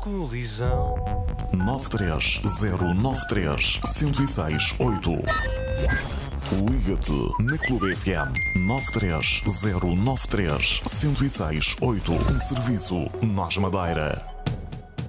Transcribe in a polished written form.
colisão. 93093-1068. Liga-te na Clube FM 93093-1068. Um serviço Nós Madeira.